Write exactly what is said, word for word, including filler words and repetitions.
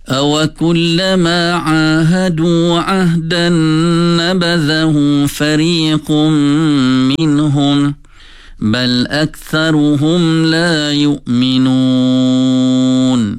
أو كلما عاهدوا عهدا نبذه فريق منهم بل أكثرهم لا يؤمنون.